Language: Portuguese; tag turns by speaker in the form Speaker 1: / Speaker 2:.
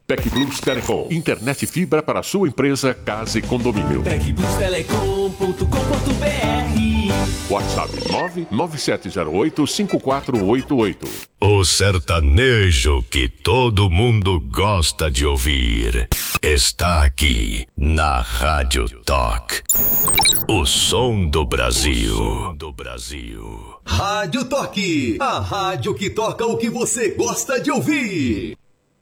Speaker 1: TecBlus Telecom. Internet fibra para sua empresa, casa e condomínio.
Speaker 2: TecBlusTelecom.com.br.
Speaker 1: WhatsApp 99708-5488.
Speaker 3: O sertanejo que todo mundo gosta de ouvir está aqui na Rádio Toque. O som do Brasil.
Speaker 4: Rádio Toque, a rádio que toca o que você gosta de ouvir.